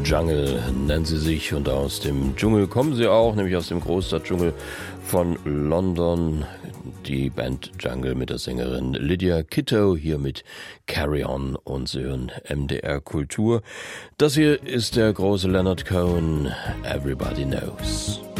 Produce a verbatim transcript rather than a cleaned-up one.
Jungle nennen sie sich und aus dem Dschungel kommen sie auch, nämlich aus dem Großstadtdschungel von London. Die Band Jungle mit der Sängerin Lydia Kitto, hier mit Carry On und sie hören M D R Kultur. Das hier ist der große Leonard Cohen, Everybody Knows.